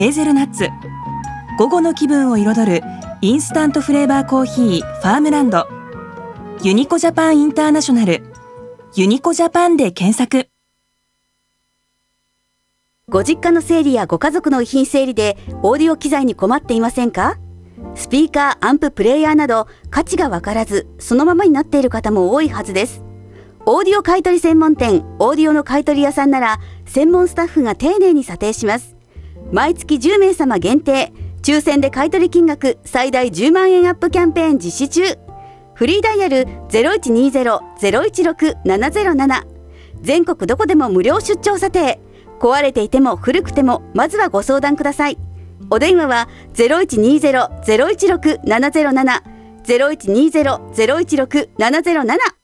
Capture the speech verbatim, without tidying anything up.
ヘーゼルナッツ。午後の気分を彩るインスタントフレーバーコーヒーファームランド。ユニコジャパンインターナショナル。ユニコジャパンで検索。 ご実家の整理やご家族の遺品整理でオーディオ機材に困っていませんか？スピーカー、アンプ、プレイヤーなど価値がわからずそのままになっている方も多いはずです。オーディオ買取専門店オーディオの買取屋さんなら専門スタッフが丁寧に査定します。毎月じゅうめいさま限定、抽選で買取金額最大じゅうまんえんアップキャンペーン実施中。フリーダイヤル ゼロいちにゼロ ゼロいちろく ななゼロなな。全国どこでも無料出張査定。壊れていても古くてもまずはご相談ください。お電話は ゼロいちにゼロ ゼロいちろく ななゼロなな ゼロいちにゼロ ゼロいちろく ななゼロなな。